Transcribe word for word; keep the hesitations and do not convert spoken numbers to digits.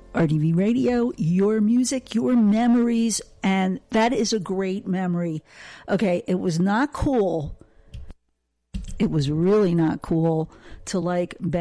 R D V Radio, your music, your memories, and that is a great memory. Okay, it was not cool. It was really not cool to like